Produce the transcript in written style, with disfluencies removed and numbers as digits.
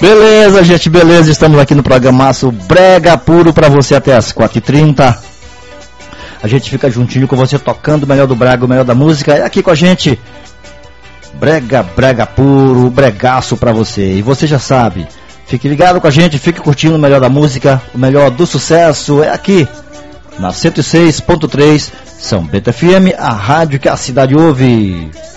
Beleza, gente, beleza. Estamos aqui no programaço Brega Puro pra você até as 4h30. A gente fica juntinho com você tocando o melhor do brega, o melhor da música. É aqui com a gente. Brega Puro, bregaço pra você. E você já sabe, fique ligado com a gente, fique curtindo o melhor da música, o melhor do sucesso. É aqui, na 106.3 São Bento FM, a rádio que a cidade ouve.